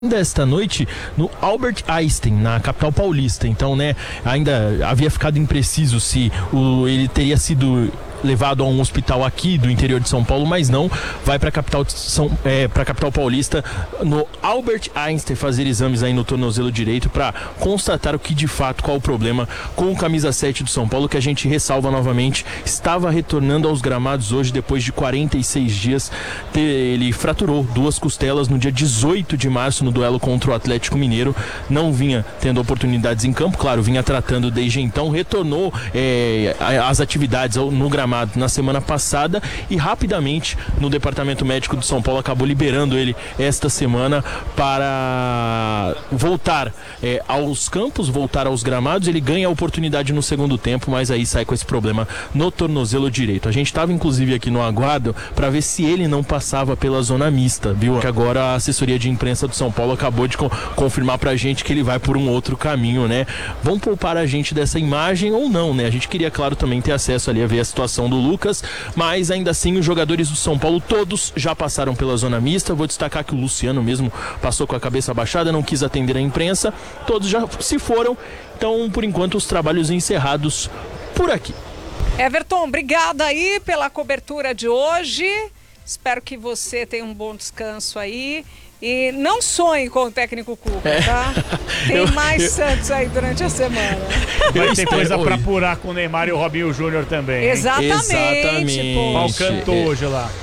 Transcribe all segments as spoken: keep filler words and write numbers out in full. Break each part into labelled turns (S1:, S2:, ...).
S1: Desta noite no Albert Einstein, na capital paulista. Então, né, ainda havia ficado impreciso se o, ele teria sido levado a um hospital aqui do interior de São Paulo, mas não, vai para a capital de São, é, para a capital paulista, no Albert Einstein, fazer exames aí no tornozelo direito para constatar o que de fato, qual o problema com o camisa sete do São Paulo, que a gente ressalva novamente, estava retornando aos gramados hoje depois de quarenta e seis dias. Ele fraturou duas costelas no dia dezoito de março no duelo contra o Atlético Mineiro, não vinha tendo oportunidades em campo, claro, vinha tratando desde então, retornou é, às atividades no gramado na semana passada e rapidamente no departamento médico de São Paulo acabou liberando ele esta semana para voltar é, aos campos, voltar aos gramados. Ele ganha a oportunidade no segundo tempo, mas aí sai com esse problema no tornozelo direito. A gente estava inclusive aqui no aguardo para ver se ele não passava pela zona mista, viu? Que agora a assessoria de imprensa do São Paulo acabou de co- confirmar pra gente que ele vai por um outro caminho, né? Vão poupar a gente dessa imagem ou não, né? A gente queria, claro, também ter acesso ali a ver a situação do Lucas, mas ainda assim os jogadores do São Paulo todos já passaram pela zona mista. Vou destacar que o Luciano mesmo passou com a cabeça abaixada, não quis atender a imprensa, todos já se foram, então por enquanto os trabalhos encerrados por aqui.
S2: Everton, obrigada aí pela cobertura de hoje, espero que você tenha um bom descanso aí. E não sonhe com o técnico Cuca, é. tá? Tem eu, mais eu... Santos aí durante a semana.
S3: Vai ter coisa pra apurar com o Neymar e o Robinho Júnior também.
S2: Exatamente.
S1: Exatamente.
S3: Mal cantou é. hoje lá.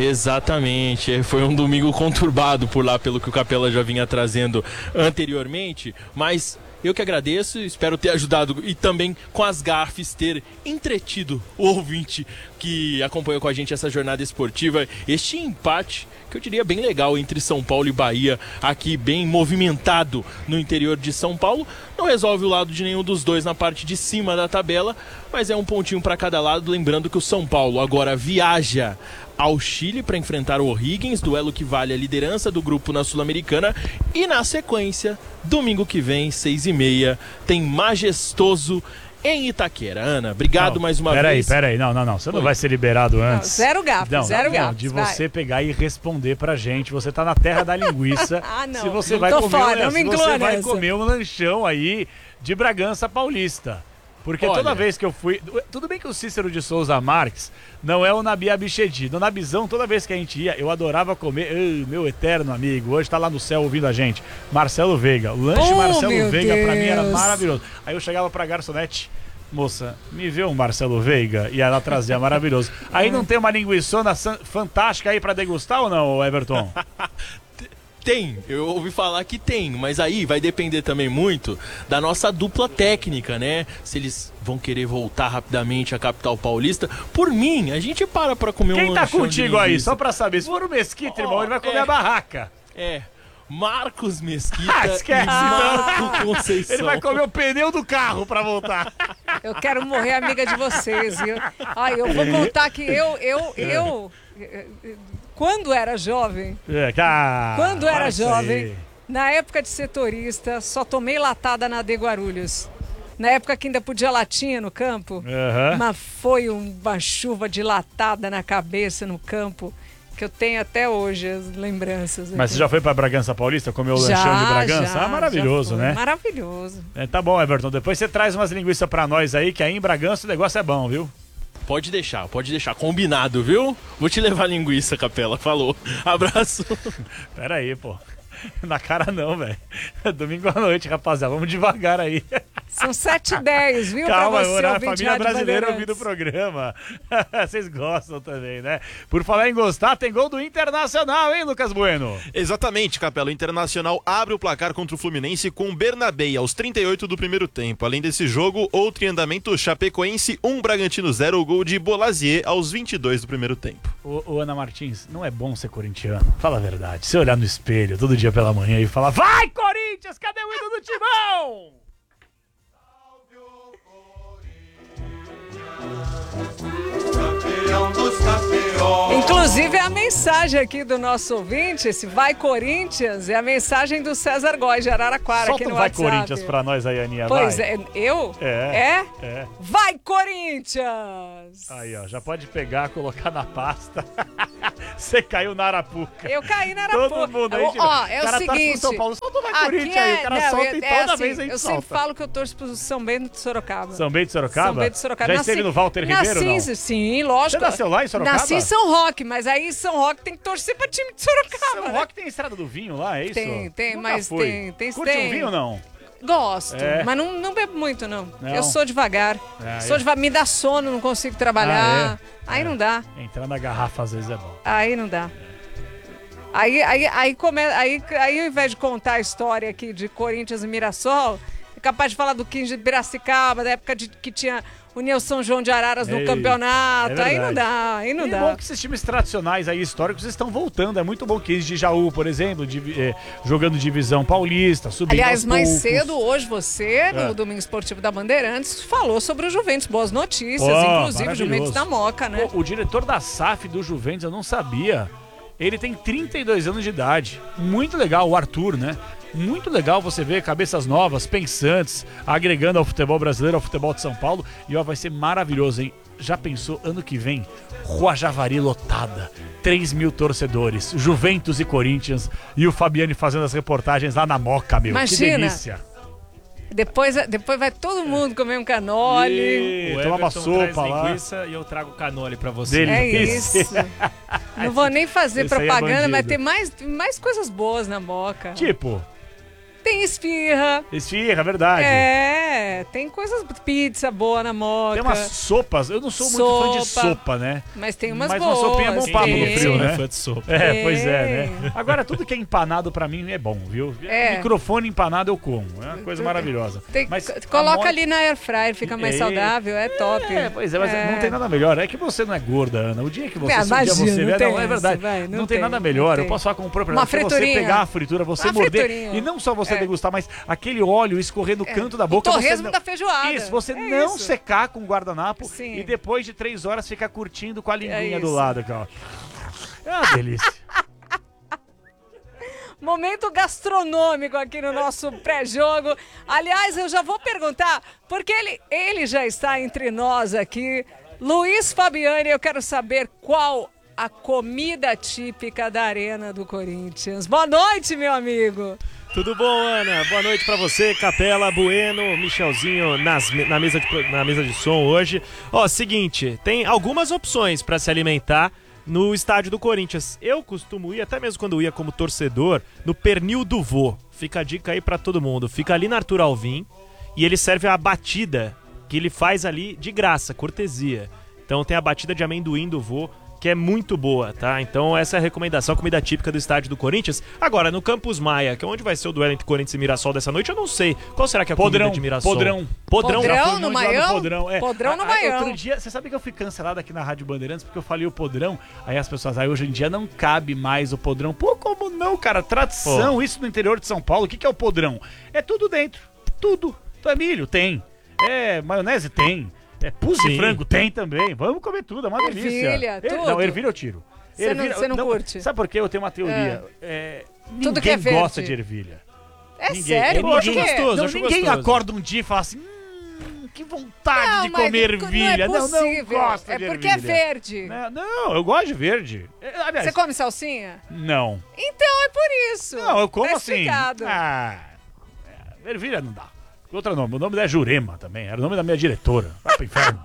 S1: Exatamente, foi um domingo conturbado por lá, pelo que o Capela já vinha trazendo anteriormente, mas eu que agradeço, espero ter ajudado e também com as gafes ter entretido o ouvinte que acompanhou com a gente essa jornada esportiva, este empate que eu diria bem legal entre São Paulo e Bahia, aqui bem movimentado no interior de São Paulo. Não resolve o lado de nenhum dos dois na parte de cima da tabela, mas é um pontinho para cada lado, lembrando que o São Paulo agora viaja ao Chile para enfrentar o O'Higgins, duelo que vale a liderança do grupo na Sul-Americana, e na sequência, domingo que vem, seis e meia, tem Majestoso em Itaquera. Ana, obrigado não, mais uma
S3: pera
S1: vez.
S3: Peraí, peraí, não, não, não, você Oi. não vai ser liberado antes.
S2: Não, zero gato,
S3: não,
S2: zero
S3: não,
S2: gato.
S3: De você vai. pegar e responder pra gente, você tá na terra da linguiça.
S2: ah, não.
S3: Se você
S2: não
S3: vai
S2: tô
S3: comer,
S2: fora,
S3: um, se você vai comer um lanchão aí de Bragança Paulista. Porque Olha. toda vez que eu fui... Tudo bem que o Cícero de Souza Marques não é o Nabi Abichedi. No Nabizão, toda vez que a gente ia, eu adorava comer. Uh, meu eterno amigo, hoje tá lá no céu ouvindo a gente. Marcelo Veiga. O lanche
S2: oh,
S3: Marcelo Veiga
S2: Deus.
S3: pra mim era maravilhoso. Aí eu chegava pra garçonete, moça, me vê um Marcelo Veiga? E ela trazia maravilhoso. Aí não tem uma linguiçona fantástica aí pra degustar ou não, Everton?
S1: Tem, eu ouvi falar que tem, mas aí vai depender também muito da nossa dupla técnica, né? Se eles vão querer voltar rapidamente à capital paulista. Por mim, a gente para pra comer
S3: Quem
S1: um
S3: tá
S1: lanchão
S3: contigo aí? Só pra saber, se for o Mesquita, oh, irmão, ele vai comer é, a barraca.
S1: É, Marcos Mesquita
S3: ah, esquece,
S1: e Marco Conceição.
S3: Ele vai comer o pneu do carro pra voltar.
S2: Eu quero morrer amiga de vocês, viu? Ai, eu vou contar que eu, eu, eu... Quando era jovem,
S3: é, ah,
S2: quando era jovem, aí. na época de setorista, só tomei latada na De Guarulhos. Na época que ainda podia latinha no campo,
S3: uhum.
S2: mas foi uma chuva de latada na cabeça no campo, que eu tenho até hoje as lembranças.
S3: Mas
S2: aqui.
S3: você já foi pra Bragança Paulista, comeu o
S2: já,
S3: lanchão de Bragança?
S2: Já,
S3: ah, maravilhoso, né?
S2: Maravilhoso.
S3: É, tá bom, Everton, depois você traz umas linguiças pra nós aí, que aí em Bragança o negócio é bom, viu?
S1: Pode deixar, pode deixar. Combinado, viu? Vou te levar linguiça, Capela. Falou. Abraço.
S3: Pera aí, pô. Na cara não, velho. Domingo à noite, rapaziada. Vamos devagar aí.
S2: São sete e dez, viu?
S3: Calma,
S2: pra você,
S3: a família brasileira ouvindo o programa. Vocês gostam também, né? Por falar em gostar, tem gol do Internacional, hein, Lucas Bueno?
S4: Exatamente, Capela. O Internacional abre o placar contra o Fluminense com Bernabé aos trinta e oito do primeiro tempo. Além desse jogo, outro em andamento, Chapecoense um, Bragantino zero, o gol de Bolazier aos vinte e dois do primeiro tempo.
S3: Ô, ô, Ana Martins, não é bom ser corintiano? Fala a verdade. Se olhar no espelho todo dia pela manhã e falar: vai, Corinthians, cadê o ídolo do Timão?
S2: Inclusive é a mensagem aqui do nosso ouvinte, esse Vai Corinthians, é a mensagem do César Góes de Araraquara.
S3: Solta
S2: aqui no
S3: um Vai
S2: WhatsApp.
S3: Corinthians pra nós aí, Aninha.
S2: Pois
S3: vai.
S2: é, eu?
S3: É,
S2: É?
S3: é.
S2: Vai Corinthians!
S3: Aí, ó, já pode pegar, colocar na pasta. Você caiu na Arapuca.
S2: Eu caí na Arapuca.
S3: Todo mundo aí.
S2: Ó, é o,
S3: cara
S2: seguinte...
S3: Tá São Paulo, solta o Vai
S2: aqui
S3: Corinthians aí. O cara
S2: não,
S3: solta
S2: é,
S3: e
S2: é
S3: toda
S2: assim,
S3: vez a gente
S2: eu
S3: solta.
S2: sempre falo que eu torço pro São Bento de Sorocaba.
S3: São Bento de Sorocaba?
S2: São Bento de Sorocaba.
S3: Já
S2: Nasci,
S3: esteve no Walter Ribeiro,
S2: nasci,
S3: não?
S2: Sim, lógico.
S3: Você nasceu lá em Sorocaba?
S2: Nasci em São Roque, mas aí em São Roque tem que torcer pra time de Sorocaba.
S3: São
S2: né?
S3: Roque tem Estrada do Vinho lá, é isso?
S2: Tem, tem,
S3: Nunca
S2: mas
S3: fui.
S2: tem, tem,
S3: Curte
S2: tem.
S3: um vinho ou não?
S2: Gosto,
S3: É.
S2: mas não, não bebo muito, não.
S3: Não?
S2: Eu sou devagar.
S3: Ah,
S2: sou
S3: é.
S2: devagar, me dá sono, não consigo trabalhar.
S3: Ah, é?
S2: Aí
S3: É.
S2: não dá.
S3: Entrar na garrafa às vezes é bom.
S2: Aí não dá. Aí, aí, aí, come, aí, aí, ao invés de contar a história aqui de Corinthians e Mirassol, é capaz de falar do quinze de Piracicaba, da época de, que tinha União São João de Araras no
S3: Ei,
S2: campeonato.
S3: é
S2: aí não
S3: verdade.
S2: dá, aí não
S3: E
S2: dá.
S3: é bom que esses times tradicionais aí, históricos, estão voltando. É muito bom que esse de Jaú, por exemplo, de, eh, jogando divisão paulista, subindo
S2: Aliás,
S3: aos
S2: mais
S3: poucos.
S2: cedo, hoje, você, no
S3: É.
S2: Domingo Esportivo da Bandeirantes, falou sobre o Juventus. Boas notícias,
S3: Pô,
S2: inclusive o
S3: maravilhoso.
S2: Juventus da Moca, né?
S3: Pô, o diretor da S A F do Juventus, eu não sabia. Ele tem trinta e dois anos de idade. Muito legal, o Arthur, né? Muito legal você ver cabeças novas, pensantes, agregando ao futebol brasileiro, ao futebol de São Paulo. E ó, vai ser maravilhoso, hein? Já pensou, ano que vem, Rua Javari lotada, três mil torcedores, Juventus e Corinthians, e o Fabiane fazendo as reportagens lá na Moca, meu.
S2: Imagina.
S3: Que delícia.
S2: Depois, depois vai todo mundo comer um canole.
S3: E
S5: O
S3: tomar uma
S5: Everton traz
S3: sopa lá.
S5: linguiça e eu trago canole pra você.
S3: Dele.
S2: É
S3: delícia.
S2: isso. Não vou nem fazer
S3: Esse aí é
S2: propaganda,
S3: bandido.
S2: mas tem mais, mais coisas boas na Moca.
S3: Tipo,
S2: Tem esfirra.
S3: esfirra, verdade.
S2: É, tem coisas, pizza boa na Moca.
S3: Tem umas sopas, eu não sou muito fã de
S2: Sopa.
S3: sopa, né?
S2: Mas tem umas
S3: Mas
S2: boas.
S3: uma sopinha é bom papo no
S2: tem.
S3: frio, né?
S5: Não é fã de sopa.
S3: É,
S2: Tem.
S3: pois é, né? Agora, tudo que é empanado pra mim é bom, viu?
S2: É.
S3: Microfone empanado eu como, é uma coisa maravilhosa.
S2: Tem-
S3: Mas
S2: c-
S3: a
S2: coloca
S3: mo-
S2: ali na air fryer, fica mais
S3: É.
S2: saudável, é top.
S3: É, pois é, mas
S2: É.
S3: não tem nada melhor. É que você não é gorda, Ana. O dia que você,
S2: Ah,
S3: se um dia
S2: imagina,
S3: você
S2: não
S3: vier,
S2: tem
S3: não, é
S2: essa,
S3: verdade.
S2: vai,
S3: não,
S2: não
S3: tem
S2: tem,
S3: nada
S2: não
S3: melhor. Eu
S2: tem.
S3: posso falar com o próprio
S2: Uma
S3: você
S2: friturinha.
S3: pegar a fritura, você
S2: Uma
S3: morder
S2: friturinha.
S3: e não só você
S2: É.
S3: degustar, mas aquele óleo escorrer no canto da boca.
S2: O
S3: você
S2: torresmo
S3: não...
S2: da feijoada.
S3: Isso, você
S2: É
S3: não
S2: isso.
S3: secar com guardanapo
S2: Sim.
S3: e depois de três horas ficar curtindo com a linguinha do
S2: isso.
S3: lado, cara. É uma delícia.
S2: Momento gastronômico aqui no nosso pré-jogo. Aliás, eu já vou perguntar, porque ele, ele já está entre nós aqui. Luiz Fabiani, eu quero saber qual a comida típica da Arena do Corinthians. Boa noite, meu amigo.
S5: Tudo bom, Ana? Boa noite pra você, Capela, Bueno, Michelzinho nas, na, mesa de, pro- na mesa de som hoje. Ó, seguinte, tem algumas opções pra se alimentar no estádio do Corinthians. Eu costumo ir, até mesmo quando ia como torcedor, no Pernil do Vô. Fica a dica aí pra todo mundo. Fica ali na Arthur Alvim e ele serve a batida que ele faz ali de graça, cortesia. Então tem a batida de amendoim do Vô, que é muito boa, tá? Então essa é a recomendação, comida típica do estádio do Corinthians. Agora, no Campus Maia, que é onde vai ser o duelo entre Corinthians e Mirassol dessa noite, eu não sei. Qual será que é a
S3: Podrão,
S5: comida de Mirassol?
S3: podrão.
S5: Podrão.
S2: Podrão?
S3: Já fui
S2: no
S3: muito lá
S2: Maião?
S3: Podrão, é.
S2: Podrão no
S3: Ah, ah,
S2: Maião.
S3: Outro dia, você sabe que eu fui cancelado aqui na Rádio Bandeirantes porque eu falei o podrão, aí as pessoas, aí hoje em dia não cabe mais o podrão. Pô, como não, cara? Tradição, isso no interior de São Paulo. O que que é o podrão? É tudo dentro, tudo. Então é milho? Tem. É maionese? Tem. É pus de
S5: Sim.
S3: frango? Tem também. Vamos comer tudo, é uma delícia.
S2: Ervilha,
S3: Er-
S2: tudo.
S3: Não, ervilha eu tiro.
S2: Você não-
S3: Ervilha-
S2: você não curte?
S3: Sabe por quê? Eu tenho uma teoria. É,
S2: Tudo
S3: ninguém
S2: que é verde.
S3: gosta de ervilha.
S2: É
S3: Ninguém.
S2: sério?
S3: Eu
S2: Por
S3: acho
S2: quê?
S5: gostoso.
S3: Não,
S5: acho
S3: ninguém
S5: gostoso.
S3: acorda um dia e fala assim, hum, que vontade
S2: Não,
S3: de
S2: mas
S3: comer
S2: não-
S3: ervilha.
S2: Não é
S3: Não, não,
S2: possível.
S3: gosto
S2: é
S3: de
S2: porque
S3: ervilha.
S2: é verde.
S3: Não, não, eu gosto de verde. É, Aliás,
S2: Você come salsinha?
S3: não.
S2: Então é por isso.
S3: Não, eu como
S2: Tá
S3: assim.
S2: explicado.
S3: Ah, é, ervilha não dá. Outro nome, o nome dela é Jurema também, era o nome da minha diretora. Vai pro inferno.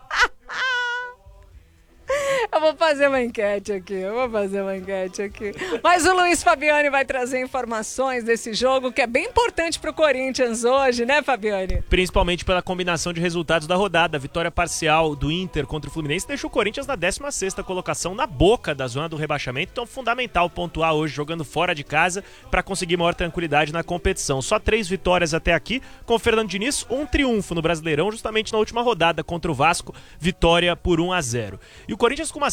S2: Eu vou fazer uma enquete aqui, eu vou fazer uma enquete aqui. Mas o Luiz Fabiani vai trazer informações desse jogo que é bem importante pro Corinthians hoje, né, Fabiani?
S5: Principalmente pela combinação de resultados da rodada. A vitória parcial do Inter contra o Fluminense deixou o Corinthians na décima sexta colocação, na boca da zona do rebaixamento. Então, fundamental pontuar hoje jogando fora de casa para conseguir maior tranquilidade na competição. Só três vitórias até aqui, com o Fernando Diniz, um triunfo no Brasileirão, justamente na última rodada contra o Vasco, vitória por um a zero. E o Corinthians com uma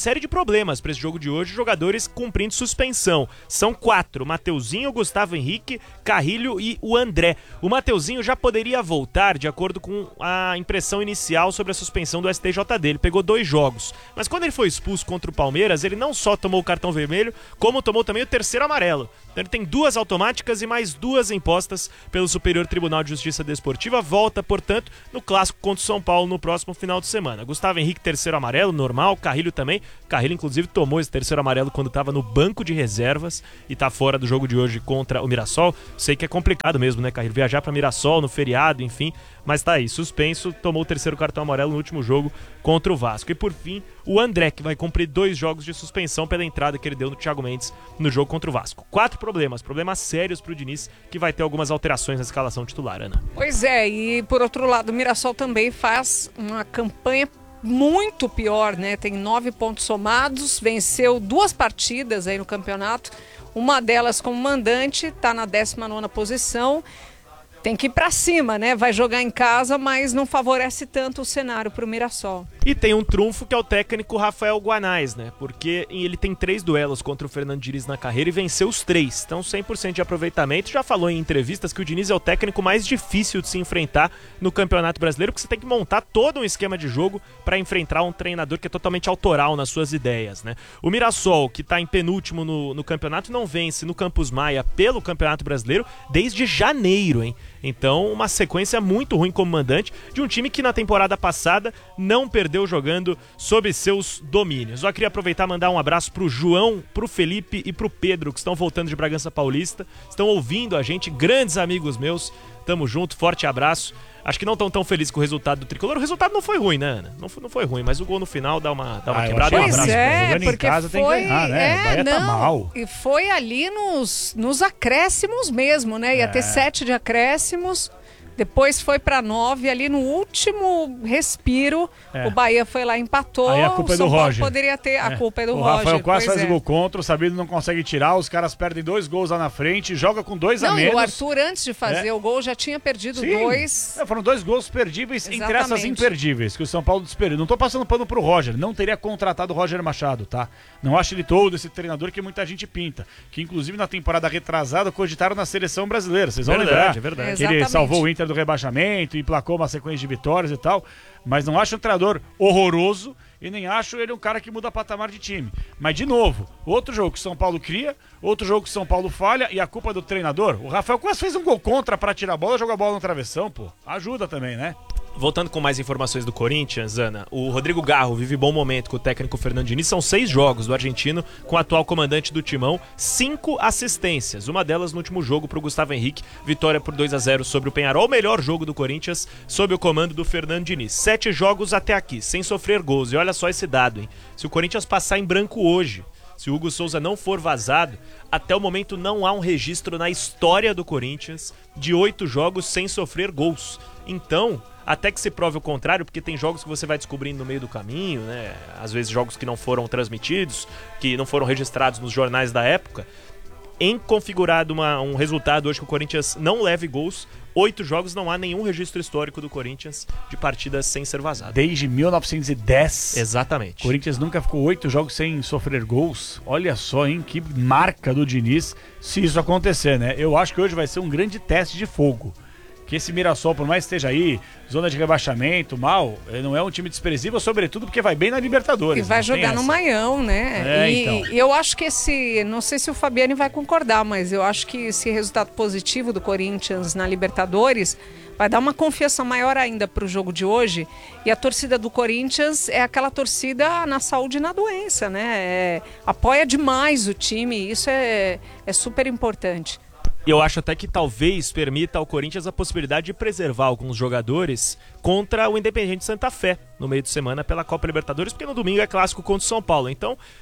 S5: série de problemas para esse jogo de hoje, jogadores cumprindo suspensão. São quatro, Mateuzinho, Gustavo Henrique, Carrilho e o André. O Mateuzinho já poderia voltar, de acordo com a impressão inicial sobre a suspensão do S T J D. Ele pegou dois jogos. Mas quando ele foi expulso contra o Palmeiras, ele não só tomou o cartão vermelho, como tomou também o terceiro amarelo. Então ele tem duas automáticas e mais duas impostas pelo Superior Tribunal de Justiça Desportiva. Volta, portanto, no clássico contra o São Paulo no próximo final de semana. Gustavo Henrique, terceiro amarelo, normal. Carrilho também. Carrilho, inclusive, tomou esse terceiro amarelo quando estava no banco de reservas e está fora do jogo de hoje contra o Mirassol. Sei que é complicado mesmo, né, Carrilho? Viajar para Mirassol no feriado, enfim. Mas tá aí, suspenso, tomou o terceiro cartão amarelo no último jogo contra o Vasco. E por fim, o André, que vai cumprir dois jogos de suspensão pela entrada que ele deu no Thiago Mendes no jogo contra o Vasco. Quatro problemas, problemas sérios pro Diniz, que vai ter algumas alterações na escalação titular, Ana.
S2: Pois é, e por outro lado, o Mirassol também faz uma campanha muito pior, né? Tem nove pontos somados, venceu duas partidas aí no campeonato, uma delas como mandante, tá na décima nona posição. Tem que ir pra cima, né? Vai jogar em casa, mas não favorece tanto o cenário pro Mirassol.
S5: E tem um trunfo que é o técnico Rafael Guanais, né? Porque ele tem três duelos contra o Fernando Diniz na carreira e venceu os três. Então cem por cento de aproveitamento. Já falou em entrevistas que o Diniz é o técnico mais difícil de se enfrentar no Campeonato Brasileiro, porque você tem que montar todo um esquema de jogo para enfrentar um treinador que é totalmente autoral nas suas ideias, né? O Mirassol, que tá em penúltimo no, no campeonato, não vence no Campus Maia pelo Campeonato Brasileiro desde janeiro, hein? Então, uma sequência muito ruim como mandante de um time que na temporada passada não perdeu jogando sob seus domínios. Eu queria aproveitar e mandar um abraço pro João, pro Felipe e pro Pedro, que estão voltando de Bragança Paulista, estão ouvindo a gente, grandes amigos meus. Tamo junto, forte abraço. Acho que não estão tão felizes com o resultado do Tricolor. O resultado não foi ruim, né, Ana? Não foi, não foi ruim, mas o gol no final dá uma, dá uma
S3: Ah, eu
S5: quebrada.
S3: achei
S2: Pois
S3: um abraço,
S2: é,
S3: jogando em
S2: porque
S3: casa tem que
S2: foi,
S3: ganhar, né? O
S2: é,
S3: Bahia tá
S2: não,
S3: mal.
S2: e foi ali nos, nos acréscimos mesmo, né? Ia
S3: É.
S2: ter sete de acréscimos, depois foi para nove, ali no último respiro,
S3: É.
S2: o Bahia foi lá e empatou.
S3: Aí a culpa
S2: o
S3: é do
S2: São Paulo
S3: Roger.
S2: poderia ter, a
S3: É.
S2: culpa é do
S3: O
S2: Roger.
S3: Rafael quase
S2: pois
S3: faz
S2: é.
S3: gol contra, o Sabino não consegue tirar, os caras perdem dois gols lá na frente, joga com dois a
S2: Não, e
S3: menos.
S2: o Arthur, antes de fazer
S3: É.
S2: o gol, já tinha perdido
S3: Sim.
S2: dois.
S3: É, foram dois gols perdíveis entre essas
S2: Exatamente.
S3: imperdíveis que o São Paulo desperdeu. Não tô passando pano pro Roger, não teria contratado o Roger Machado, tá? Não acho ele todo esse treinador que muita gente pinta. Que inclusive na temporada retrasada cogitaram na seleção brasileira, vocês vão
S5: Verdade,
S3: lembrar.
S5: é verdade.
S3: Que ele
S2: Exatamente.
S3: salvou o Inter do rebaixamento, emplacou uma sequência de vitórias e tal. Mas não acho um treinador horroroso e nem acho ele um cara que muda patamar de time. Mas, de novo, outro jogo que o São Paulo cria, outro jogo que o São Paulo falha e a culpa é do treinador. O Rafael quase fez um gol contra pra tirar a bola, jogar a bola no travessão, pô. Ajuda também, né?
S5: Voltando com mais informações do Corinthians, Ana, o Rodrigo Garro vive bom momento com o técnico Fernando Diniz. São seis jogos do argentino com o atual comandante do Timão, cinco assistências. Uma delas no último jogo para o Gustavo Henrique, vitória por dois a zero sobre o Peñarol, o melhor jogo do Corinthians sob o comando do Fernando Diniz. Sete jogos até aqui, sem sofrer gols. E olha só esse dado, hein? Se o Corinthians passar em branco hoje, se o Hugo Souza não for vazado, até o momento não há um registro na história do Corinthians de oito jogos sem sofrer gols. Então, até que se prove o contrário, porque tem jogos que você vai descobrindo no meio do caminho, né? Às vezes jogos que não foram transmitidos, que não foram registrados nos jornais da época. Em configurado uma, um resultado hoje que o Corinthians não leve gols, oito jogos, não há nenhum registro histórico do Corinthians de partidas sem ser vazado.
S3: Desde mil novecentos e dez.
S5: Exatamente.
S3: O Corinthians nunca ficou oito jogos sem sofrer gols. Olha só, hein? Que marca do Diniz se isso acontecer, né? Eu acho que hoje vai ser um grande teste de fogo. Que esse Mirassol, por mais que esteja aí, zona de rebaixamento, mal, ele não é um time desprezível, sobretudo porque vai bem na Libertadores.
S2: E vai
S3: não tem
S2: jogar
S3: essa.
S2: no Maião, né?
S3: É,
S2: e,
S3: então.
S2: e eu acho que esse, não sei se o Fabiani vai concordar, mas eu acho que esse resultado positivo do Corinthians na Libertadores vai dar uma confiança maior ainda para o jogo de hoje. E a torcida do Corinthians é aquela torcida na saúde e na doença, né? É, apoia demais o time, e isso é, é super importante.
S5: Eu acho até que talvez permita ao Corinthians a possibilidade de preservar alguns jogadores contra o Independiente Santa Fé no meio de semana pela Copa Libertadores, porque no domingo é clássico contra o São Paulo. Então,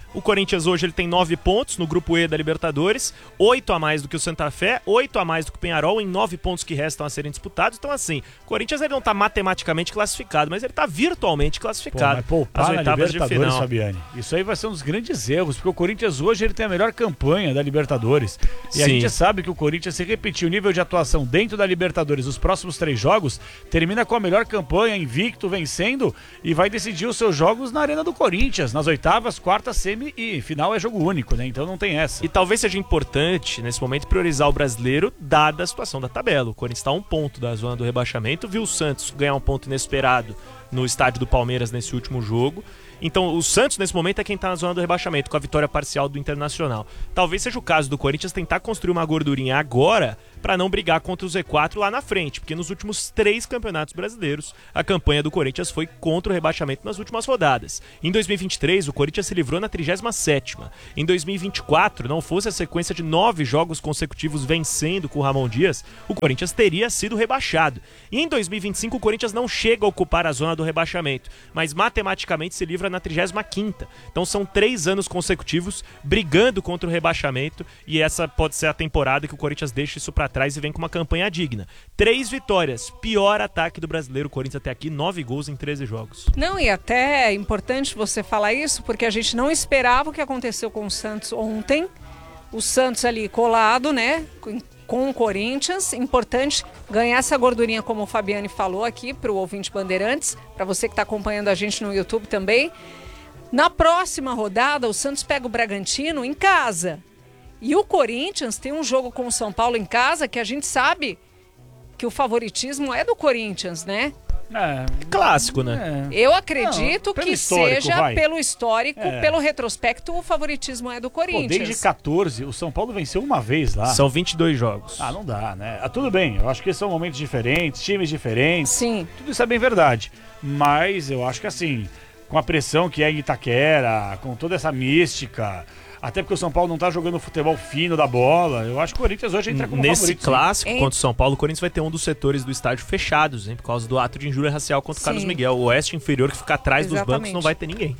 S5: O Corinthians hoje ele tem nove pontos no grupo E da Libertadores, oito a mais do que o Santa Fé, oito a mais do que o Peñarol em nove pontos que restam a serem disputados. Então assim, o Corinthians ele não está matematicamente classificado, mas ele está virtualmente classificado.
S3: Pô, mas poupar
S5: às
S3: na
S5: oitavas
S3: Libertadores,
S5: de final.
S3: Fabiane, isso aí vai ser um dos grandes erros, porque o Corinthians hoje ele tem a melhor campanha da Libertadores. E
S5: Sim.
S3: a gente sabe que o Corinthians, se repetir o nível de atuação dentro da Libertadores os próximos três jogos, termina com a melhor campanha, invicto, vencendo, e vai decidir os seus jogos na Arena do Corinthians, nas oitavas, quarta, semi e final é jogo único, né? Então não tem essa.
S5: E talvez seja importante, nesse momento, priorizar o brasileiro, dada a situação da tabela. O Corinthians está a um ponto da zona do rebaixamento, viu o Santos ganhar um ponto inesperado no estádio do Palmeiras nesse último jogo. Então o Santos nesse momento é quem está na zona do rebaixamento, com a vitória parcial do Internacional. Talvez seja o caso do Corinthians tentar construir uma gordurinha agora para não brigar contra o Z quatro lá na frente, porque nos últimos três campeonatos brasileiros a campanha do Corinthians foi contra o rebaixamento nas últimas rodadas. Em dois mil e vinte e três o Corinthians se livrou na trigésima sétima. Em dois mil e vinte e quatro, não fosse a sequência de nove jogos consecutivos vencendo com o Ramon Dias, o Corinthians teria sido rebaixado. E em dois mil e vinte e cinco o Corinthians não chega a ocupar a zona do rebaixamento, mas matematicamente se livra na trigésima quinta. Então são três anos consecutivos brigando contra o rebaixamento, e essa pode ser a temporada que o Corinthians deixa isso para trás e vem com uma campanha digna. Três vitórias, pior ataque do brasileiro, o Corinthians até aqui, nove gols em treze jogos.
S2: Não, e até é importante você falar isso, porque a gente não esperava o que aconteceu com o Santos ontem. O Santos ali colado, né, com o Corinthians. Importante ganhar essa gordurinha, como o Fabiane falou aqui, para o ouvinte Bandeirantes, para você que está acompanhando a gente no YouTube também. Na próxima rodada, o Santos pega o Bragantino em casa. E o Corinthians tem um jogo com o São Paulo em casa que a gente sabe que o favoritismo é do Corinthians, né?
S3: É,
S5: clássico, né?
S3: É.
S2: Eu acredito
S3: Não, pelo
S2: que
S3: histórico,
S2: seja
S3: vai.
S2: pelo histórico,
S3: É.
S2: pelo retrospecto, o favoritismo é do
S3: Pô,
S2: Corinthians.
S3: desde catorze, o São Paulo venceu uma vez lá.
S5: São vinte e dois jogos.
S3: Ah, não dá, né? Ah, tudo bem, eu acho que são momentos diferentes, times diferentes.
S2: Sim.
S3: Tudo isso é bem verdade. Mas eu acho que assim, com a pressão que é em Itaquera, com toda essa mística, até porque o São Paulo não tá jogando futebol fino da bola, eu acho que o Corinthians hoje entra como
S5: Nesse
S3: favorito.
S5: clássico
S2: Hein?
S5: contra o São Paulo, o Corinthians vai ter um dos setores do estádio fechados, hein, por causa do ato de injúria racial contra o
S2: Sim.
S5: Carlos Miguel. O oeste inferior, que fica atrás dos bancos,
S2: Exatamente.
S5: não vai ter ninguém.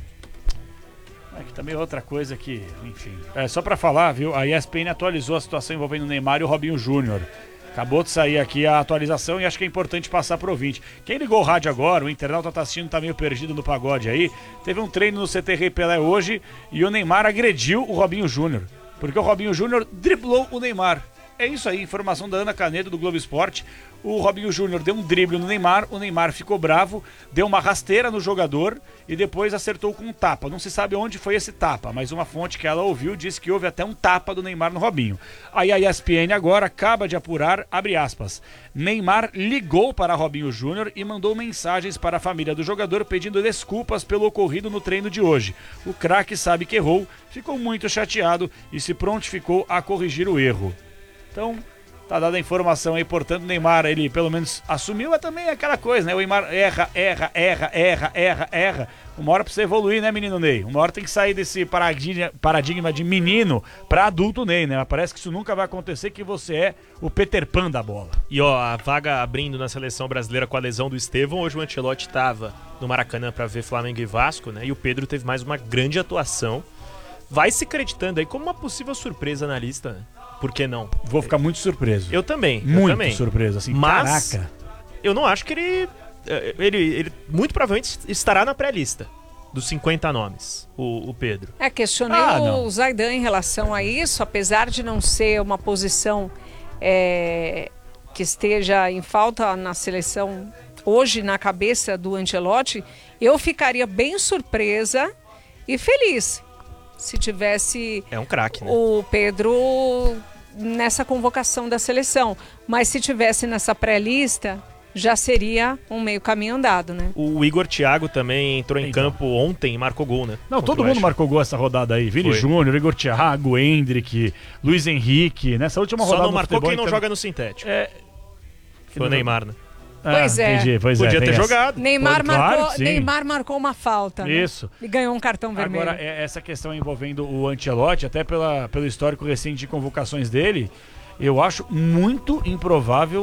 S3: É que também é outra coisa que, enfim. É, só pra falar, viu? A E S P N atualizou a situação envolvendo o Neymar e o Robinho Júnior. Acabou de sair aqui a atualização e acho que é importante passar pro ouvinte. Quem ligou o rádio agora, o internauta tá assistindo, tá meio perdido no pagode aí. Teve um treino no C T Rei Pelé hoje e o Neymar agrediu o Robinho Júnior. Porque o Robinho Júnior driblou o Neymar. É isso aí, informação da Ana Canedo do Globo Esporte. O Robinho Júnior deu um drible no Neymar, o Neymar ficou bravo, deu uma rasteira no jogador e depois acertou com um tapa. Não se sabe onde foi esse tapa, mas uma fonte que ela ouviu disse que houve até um tapa do Neymar no Robinho. Aí a E S P N agora acaba de apurar, abre aspas, Neymar ligou para Robinho Júnior e mandou mensagens para a família do jogador pedindo desculpas pelo ocorrido no treino de hoje. O craque sabe que errou, ficou muito chateado e se prontificou a corrigir o erro. Então, tá dada a informação aí, portanto, o Neymar, ele pelo menos assumiu, mas também é aquela coisa, né? O Neymar erra, erra, erra, erra, erra, erra. Uma hora precisa evoluir, né, menino Ney? Uma hora tem que sair desse paradigma, paradigma de menino pra adulto Ney, né? Mas parece que isso nunca vai acontecer, que você é o Peter Pan da bola.
S5: E ó, a vaga abrindo na seleção brasileira com a lesão do Estevão, hoje o Ancelotti tava no Maracanã pra ver Flamengo e Vasco, né? E o Pedro teve mais uma grande atuação. Vai se acreditando aí como uma possível surpresa na lista, né? Por que não?
S3: Vou ficar muito surpreso.
S5: Eu também.
S3: Muito
S5: eu também.
S3: surpreso, assim,
S5: Mas
S3: caraca.
S5: eu não acho que ele, ele... Ele muito provavelmente estará na pré-lista dos cinquenta nomes, o, o Pedro.
S2: É, questionei
S3: Ah,
S2: o
S3: não.
S2: Zaidan em relação a isso, apesar de não ser uma posição é, que esteja em falta na seleção hoje na cabeça do Ancelotti, eu ficaria bem surpresa e feliz se tivesse
S5: É um craque, né?
S2: o Pedro nessa convocação da seleção. Mas se tivesse nessa pré-lista, já seria um meio caminho andado, né?
S5: O Igor Thiago também entrou em
S3: Então.
S5: campo ontem e marcou gol, né?
S3: Não,
S5: Contra
S3: todo
S5: o
S3: mundo
S5: Oeste.
S3: marcou gol essa rodada aí. Vini
S5: Foi.
S3: Júnior, Igor Thiago, Hendrick, Luiz Henrique. Nessa última
S5: Só
S3: rodada
S5: não
S3: do
S5: marcou
S3: futebol,
S5: quem não
S3: então-
S5: joga no sintético.
S3: É...
S5: Foi o Neymar, né?
S2: Pois
S3: ah,
S2: é.
S3: Entendi, pois
S5: Podia
S3: é,
S5: ter
S3: tem essa.
S5: jogado.
S2: Neymar,
S3: Pode, claro
S2: marcou,
S3: que sim.
S2: Neymar marcou uma falta, né?
S3: Isso.
S2: E ganhou um cartão vermelho.
S3: Agora, é- essa questão envolvendo o Ancelotti, até pela, pelo histórico recente de convocações dele, eu acho muito improvável